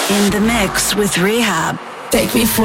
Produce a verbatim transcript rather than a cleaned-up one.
In the mix with Rehab. Take me for